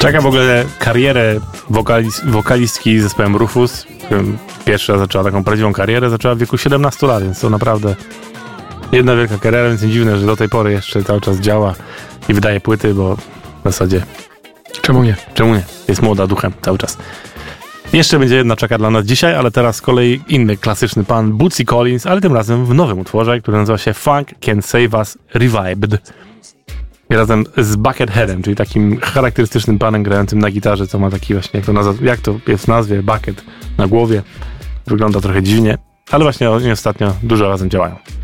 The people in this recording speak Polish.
Czeka w ogóle karierę wokalistki z zespołem Rufus. Pierwszy raz zaczęła taką prawdziwą karierę, zaczęła w wieku 17 lat, więc to naprawdę jedna wielka kariera, więc nie dziwne, że do tej pory jeszcze cały czas działa i wydaje płyty, bo w zasadzie Czemu nie? Jest młoda duchem cały czas. Jeszcze będzie jedna czeka dla nas dzisiaj, ale teraz z kolei inny klasyczny pan Bootsy Collins, ale tym razem w nowym utworze, który nazywa się Funk Can Save Us Revived. I razem z Bucketheadem, czyli takim charakterystycznym panem grającym na gitarze, co ma taki właśnie, jak to jest w nazwie, bucket na głowie. Wygląda trochę dziwnie, ale właśnie oni ostatnio dużo razem działają.